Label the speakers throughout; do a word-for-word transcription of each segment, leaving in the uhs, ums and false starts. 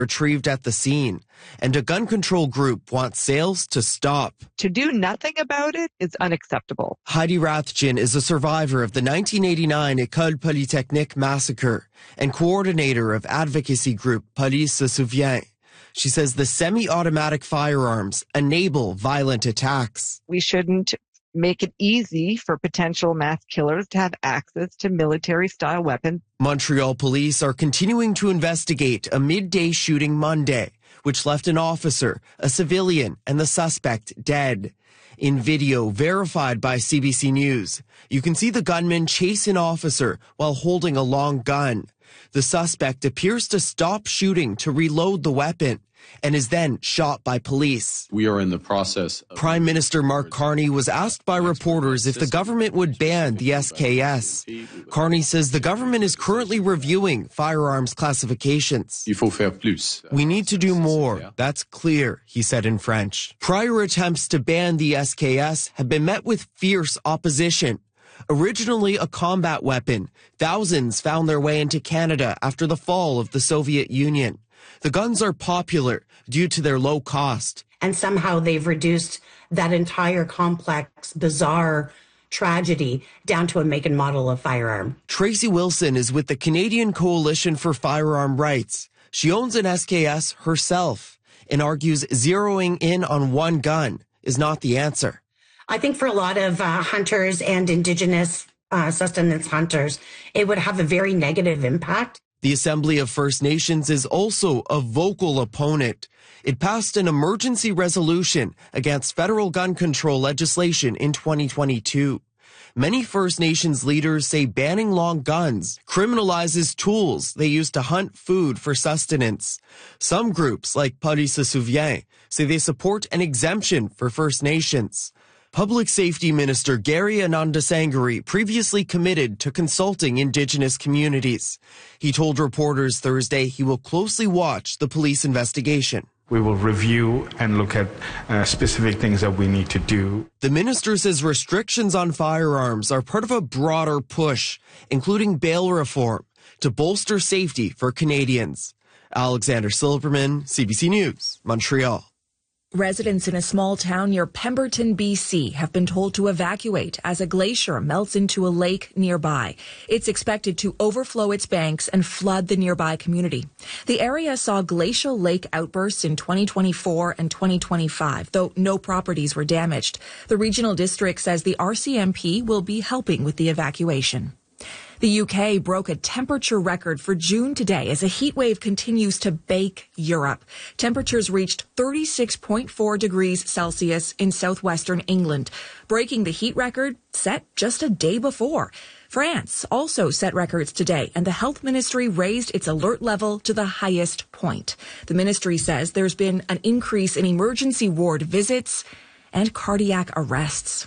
Speaker 1: retrieved at the scene, and a gun control group wants sales to stop.
Speaker 2: To do nothing about it is unacceptable.
Speaker 1: Heidi Rathjen is a survivor of the nineteen eighty-nine École Polytechnique massacre and coordinator of advocacy group Police se souvient. She says the semi-automatic firearms enable violent attacks.
Speaker 2: We shouldn't make it easy for potential mass killers to have access to military-style weapons.
Speaker 1: Montreal police are continuing to investigate a midday shooting Monday, which left an officer, a civilian, and the suspect dead. In video verified by C B C News, you can see the gunman chase an officer while holding a long gun. The suspect appears to stop shooting to reload the weapon and is then shot by police.
Speaker 3: We are in the process. Of
Speaker 1: Prime Minister Mark Carney was asked by reporters if the government would ban the S K S. Carney says the government is currently reviewing firearms classifications.
Speaker 3: Il faut faire plus.
Speaker 1: We need to do more. That's clear, he said in French. Prior attempts to ban the S K S have been met with fierce opposition. Originally a combat weapon, thousands found their way into Canada after the fall of the Soviet Union. The guns are popular due to their low cost.
Speaker 4: And somehow they've reduced that entire complex, bizarre tragedy down to a make and model of firearm.
Speaker 1: Tracy Wilson is with the Canadian Coalition for Firearm Rights. She owns an S K S herself and argues zeroing in on one gun is not the answer.
Speaker 4: I think for a lot of uh, hunters and Indigenous uh, sustenance hunters, it would have a very negative impact.
Speaker 1: The Assembly of First Nations is also a vocal opponent. It passed an emergency resolution against federal gun control legislation in twenty twenty-two. Many First Nations leaders say banning long guns criminalizes tools they use to hunt food for sustenance. Some groups, like Police se souvient, say they support an exemption for First Nations. Public Safety Minister Gary Anandasangari previously committed to consulting Indigenous communities. He told reporters Thursday he will closely watch the police investigation.
Speaker 5: We will review and look at uh, specific things that we need to do.
Speaker 1: The minister says restrictions on firearms are part of a broader push, including bail reform, to bolster safety for Canadians. Alexander Silverman, C B C News, Montreal.
Speaker 6: Residents in a small town near Pemberton, B C have been told to evacuate as a glacier melts into a lake nearby. It's expected to overflow its banks and flood the nearby community. The area saw glacial lake outbursts in twenty twenty-four and twenty twenty-five, though no properties were damaged. The regional district says the R C M P will be helping with the evacuation. The U K broke a temperature record for June today as a heat wave continues to bake Europe. Temperatures reached thirty-six point four degrees Celsius in southwestern England, breaking the heat record set just a day before. France also set records today, and the health ministry raised its alert level to the highest point. The ministry says there's been an increase in emergency ward visits and cardiac arrests.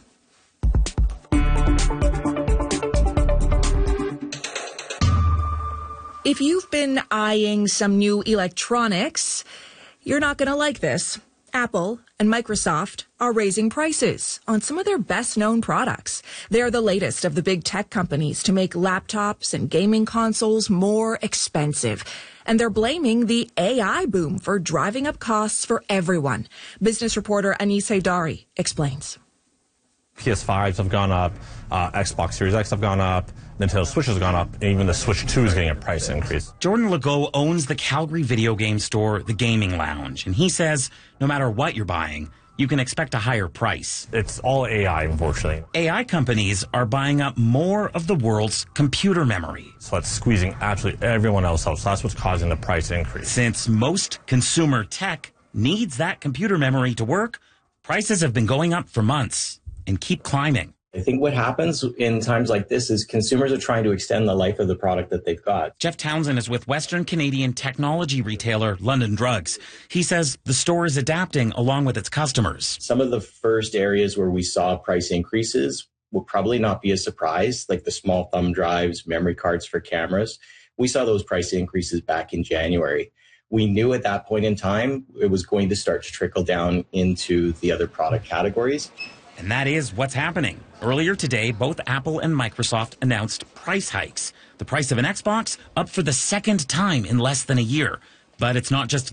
Speaker 6: If you've been eyeing some new electronics, you're not going to like this. Apple and Microsoft are raising prices on some of their best-known products. They're the latest of the big tech companies to make laptops and gaming consoles more expensive. And they're blaming the A I boom for driving up costs for everyone. Business reporter Anis Haidari explains.
Speaker 7: P S fives have gone up, uh, Xbox Series X have gone up, Nintendo Switch has gone up, and even the Switch two is getting a price increase.
Speaker 8: Jordan Legault owns the Calgary video game store, The Gaming Lounge, and he says no matter what you're buying, you can expect a higher price.
Speaker 7: It's all A I, unfortunately.
Speaker 8: A I companies are buying up more of the world's computer memory.
Speaker 7: So that's squeezing absolutely everyone else out. So that's what's causing the price increase.
Speaker 8: Since most consumer tech needs that computer memory to work, prices have been going up for months and keep climbing.
Speaker 9: I think what happens in times like this is consumers are trying to extend the life of the product that they've got.
Speaker 8: Jeff Townsend is with Western Canadian technology retailer London Drugs. He says the store is adapting along with its customers.
Speaker 9: Some of the first areas where we saw price increases will probably not be a surprise, like the small thumb drives, memory cards for cameras. We saw those price increases back in January. We knew at that point in time it was going to start to trickle down into the other product categories.
Speaker 8: And that is what's happening. Earlier today, both Apple and Microsoft announced price hikes. The price of an Xbox up for the second time in less than a year. But it's not just